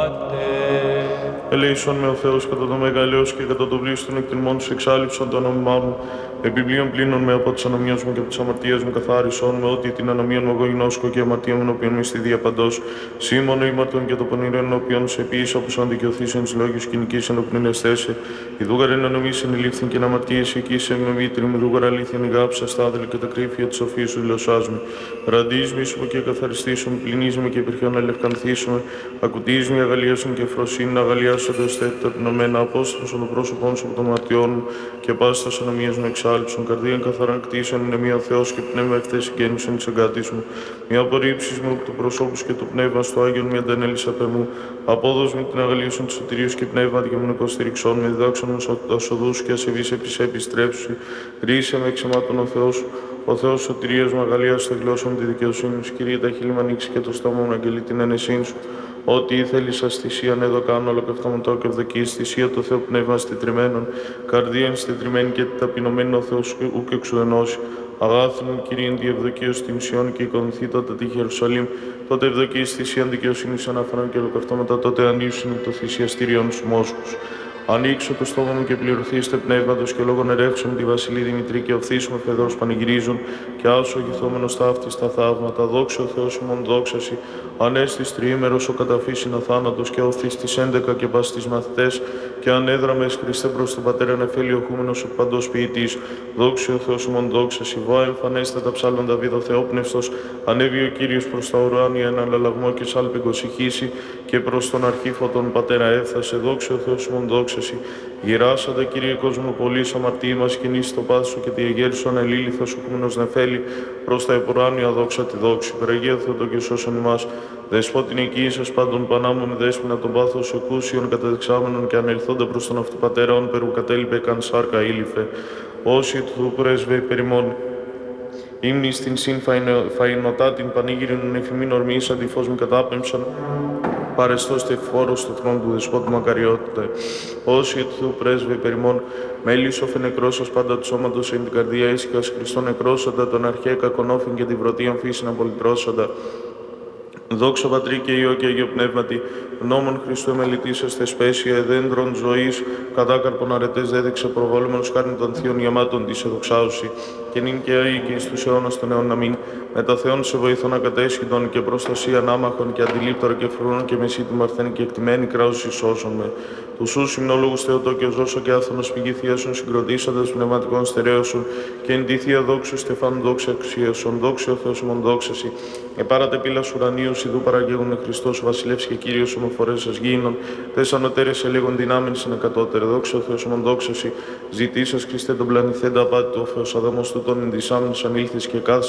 Ελέησον με ο Θεός κατά το μεγαλέος και κατά το πλήστον εκτιμών τους εξάλληψον το όνομά μου. Επιπλέον πλήνων με από τις ανομίες μου και από τις αμαρτίες μου καθάρισον με ότι την ανομία μου εγώ γινώσκω και αμαρτία μου οποίον με στη διαπαντός. Σήμωνο ήμαρτον και το πονηρέν οποίον σε ποιήσα όπως αν δικαιωθήσεν τις λόγους κοινικής ενωπνήν εστέσε. Η δούγαρ εν ανομήσεν ηλίφθην και να αμαρτίες εκείσαι με μήτρη μου δούγαρ αλήθειαν ηγάψα στάδελ και τα κρύφια της σοφίας σου λεωσάζουμε. Ραντίσμη και καθαριστήσουμε, πληνίσουμε και υπερχιόν ελευκανθήσουμε. Ακουτίσμη αγαλίασον και φροσύνη αγαλιάσονται ώστε τα πνομένα απόστρωσον το πρόσωπόν σου από το ματιών μου και πάστα ανομίας μου εξάλειψον. Καρδίαν καθαράν κτίσον είναι μία Θεός και πνεύμα ευθέση γέννησον της εγκάτης μου. Μία απορρίψης μου του προσώπου και του πνεύμα στο Άγιον μία αντανέλησα πε μου. Απόδος μου την αγαλίασον της σωτηρίας και πνεύμα αντικειμενικό στηριξών με διδάξον μου ασοδούς και ασεβείς επιστρέψει. Ρίσε με εξαιμάτων ο Θεός. Ο Θεός σωτηρίας μου αγαλίασε τα γλώσσα μου τη δικαιοσύνη σου. Κυρία τα χείλη μου ανοίξει και το στόμα μου να αγγελεί την ενεσύνη σου. Ό,τι ήθελε σα θυσίαν εδώ κάνω, όλο και αυτό μου το και ευδοκεί. Θυσία το Θεό πνεύμα στετριμένων, καρδίαν στετριμένη και ταπεινωμένη ο Θεός ουκ εξουδενώσει. Αγάθινον κυρίαν τη ευδοκία στην Σιών και εικονθεί τότε τη Ιερουσαλήμ. Τότε ευδοκεί θυσίαν δικαιοσύνη αναφερόν και ολοκαυτώματα τότε ανήσουν το θυσιαστήριον σου μόσχους. Ανοίξω το στόμα μου και πληρωθείστε πνεύματος και λόγω ερεύξεων τη Βασιλή Δημητρή και οφθήσουμε φεδρός πανηγυρίζουν και άσο γηθόμενος ταύτης τα θαύματα. Δόξα ο Θεός ημών δόξαση, ανέστης τριήμερος ο καταφύσιν αθάνατος και οφθείς τις 11 και πας τις μαθητές και ανέδραμες Χριστέ προς τον Πατέρα νεφέλη οχούμενος ο παντός ποιητής. Δόξα ο Θεός ημών δόξαση, βά εμφανέστατα ψάλλον Δαβίδ ο Θεόπνευστος, ανέβη ο Κύριος προς τα ουράνια έναν αλλαγμό και σάλπικος ηχήσει και προς τον αρχήφο τον Πατέρα έφθασε. Δόξα ο Θεός ημών δόξαση, γυράσαντα Κύριε κόσμο πολλής αμαρτία μας κινήσει το πάθη σου και τη εγέρσον ελίληθος οχούμενος νεφέλη προς τα επουράνια δόξα τη δόξη. Περαγία Θεότο και σώσον ημάς. Δεσπότην οικοίησας πάντων πανάμων με δέσποινα των πάθος εκούσιων καταδεξάμενων και ανελθόντα προς τον αυτού πατέρα όν περου κατέλειπε καν σάρκα ήλυφε. Όσοι του πρέσβε περιμόνη. Ήμνη στην συν φαϊνωτά την πανήγυριν εφημήν ορμής αντιφώς μου κατάπεμψαν. Παρεστός τε φόρος του θρόνου του δεσπότου μακαριότητα. Όσοι του Θεού πρέσβε περιμών, μέλης όφε νεκρός πάντα του σώματος εν την καρδία ήσυχας Χριστό νεκρόσαντα, τον αρχαία κακονόφιν και τη βρωτίαν φύσιν απολυτρώσαντα. Δόξα Πατρί και Υιό και Αγίο Πνεύματι, νόμον Χριστού εμελητήσαστε σπέσια εδέντρων ζωής, κατάκαρπον αρετές δέδεξε προβόλουμενος χάριν των θείων γεμάτων της εδοξάωση, και νυν και αεί και εις τους αιώνας των αιών αμήν, με τα Θεόν σε βοηθών ακατέσχυτον και προστασία ανάμαχων και αντιλήπτωρα και φρούνων και μεσή του μαρθένη και εκτιμένη κράουση σώσον με. Του σου συμνολόγους Θεοτό και ζώσο και άθωνος πηγή θείασον συγκροτήσαντας πνευματικών στερέωσον και εν τη θεία δόξου στεφάνου δόξα αξίασον, δόξα ο Θεός ημών δόξαση. Επάρατε πύλας ουρανίους, ιδού παραγγέγουνε Χριστός, βασιλεύς και Κύριος ομοφορές σας γίνων, τες ανωτέρες ελέγον δυνάμεν συνεκατώτερε, δόξα ο Θεός ημών δόξαση. Ζητήσας Χριστέ τον πλανηθέντα απάτη του ο Θεός Αδάμος τούτον ενδυσάμεν σαν ήλθες και κάθισαν